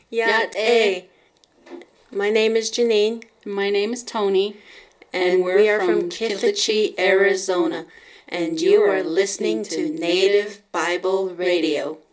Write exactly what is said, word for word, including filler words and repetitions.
Yat A. My name is Janine. My name is Tony. And, and we are from Kithlichi, Arizona. And you are listening to Native Bible Radio.